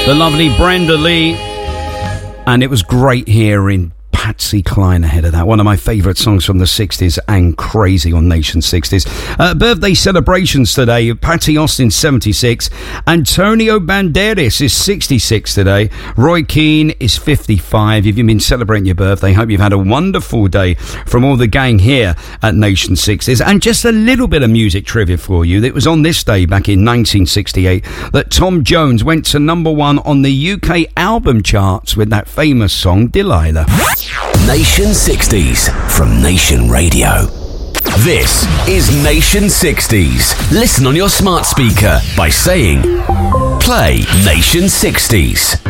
The lovely Brenda Lee. And it was great hearing Patsy Cline ahead of that. One of my favourite songs from the 60s and crazy on Nation 60s. Birthday celebrations today. Patty Austin, 76. Antonio Banderas is 66 today. Roy Keane is 55. If you've been celebrating your birthday, hope you've had a wonderful day from all the gang here at Nation 60s. And just a little bit of music trivia for you. It was on this day back in 1968 that Tom Jones went to number 1 on the UK album charts with that famous song Delilah. Nation 60s from Nation Radio. This is Nation 60s. Listen on your smart speaker by saying, play Nation 60s.